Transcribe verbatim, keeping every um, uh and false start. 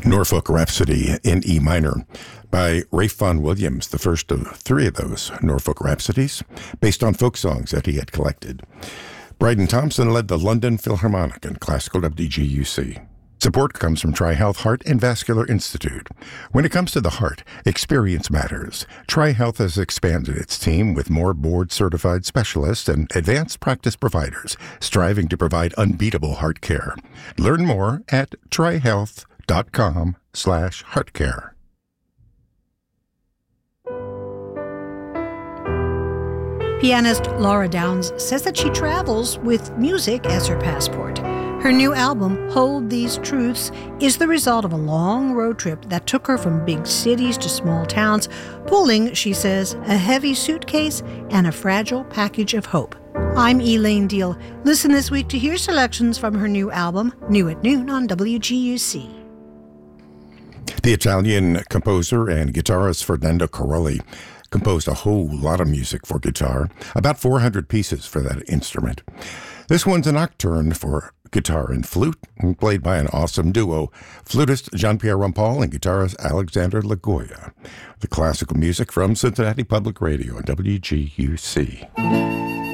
Norfolk Rhapsody in E minor by Ralph Vaughan Williams, the first of three of those Norfolk Rhapsodies, based on folk songs that he had collected. Bryden Thompson led the London Philharmonic and Classical W G U C. Support comes from TriHealth Heart and Vascular Institute. When it comes to the heart, experience matters. TriHealth has expanded its team with more board-certified specialists and advanced practice providers, striving to provide unbeatable heart care. Learn more at trihealth.com slash heartcare. Pianist Laura Downs says that she travels with music as her passport. Her new album, Hold These Truths, is the result of a long road trip that took her from big cities to small towns, pulling, she says, a heavy suitcase and a fragile package of hope. I'm Elaine Deal. Listen this week to hear selections from her new album, New at Noon on W G U C. The Italian composer and guitarist Fernando Corelli composed a whole lot of music for guitar, about four hundred pieces for that instrument. This one's a nocturne for guitar and flute, played by an awesome duo, flutist Jean-Pierre Rampal and guitarist Alexander Lagoya. The classical music from Cincinnati Public Radio and W G U C.